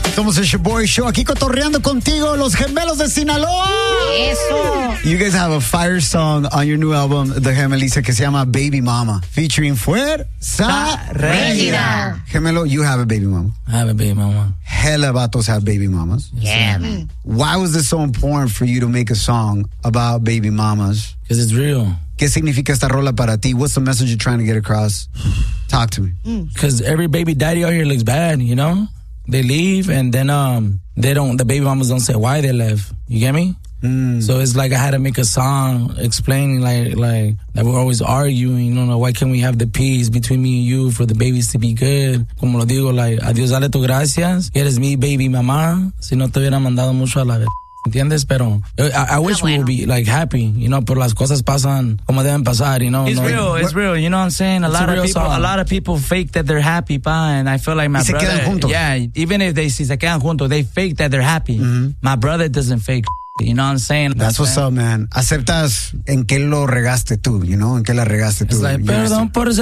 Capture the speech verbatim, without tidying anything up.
Somos el Shoboy Show, aquí cotorreando contigo, los gemelos de Sinaloa. Eso. You guys have a fire song on your new album, The Gemeliza, que se llama Baby Mama, featuring Fuerza Régida. Gemelo, you have a baby mama. I have a baby mama. Hella vatos have baby mamas. Yeah, man. Why was this so important for you to make a song about baby mamas? Because it's real. ¿Qué significa esta rola para ti? What's the message you're trying to get across? Talk to me. Because every baby daddy out here looks bad, you know? They leave and then um they don't, the baby mamas don't say why they left. You get me? Mm. So it's like I had to make a song explaining like like that we're always arguing, you know, like why can't we have the peace between me and you for the babies to be good? Como lo digo, like, a Dios dale tu gracias, eres mi baby mamá, si no te hubiera mandado mucho a la ver. ¿Entiendes? Pero I, I wish we would be like happy, you know, pero las cosas pasan como deben pasar, you know. It's no, real, it's real, you know what I'm saying? A It's lot a of real people, song. a lot of people fake that they're happy, pa, and I feel like my Y se brother, quedan juntos. yeah, even if they si se quedan juntos, they fake that they're happy. Mm-hmm. My brother doesn't fake, you know what I'm saying? That's what's up, man. Aceptas en qué lo regaste tú, you know, en qué la regaste tú. It's like, You understand? perdón por